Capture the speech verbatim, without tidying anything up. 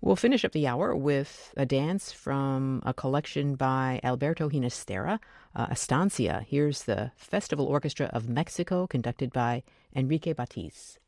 We'll finish up the hour with a dance from a collection by Alberto Ginastera, uh, Estancia. Here's the Festival Orchestra of Mexico, conducted by Enrique Batiz.